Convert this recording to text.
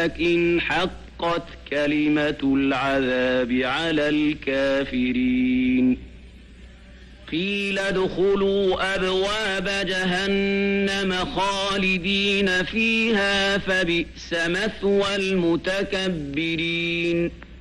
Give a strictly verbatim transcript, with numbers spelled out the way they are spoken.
ولكن حقت كلمة العذاب على الكافرين. قيل ادخلوا أبواب جهنم خالدين فيها فبئس مثوى المتكبرين.